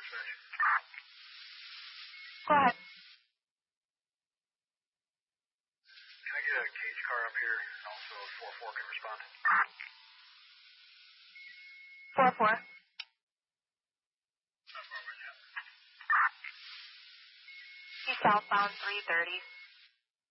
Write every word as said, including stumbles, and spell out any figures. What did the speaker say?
Go ahead. Can I get a cage car up here? Also, four four can respond. four four. He's southbound three thirty.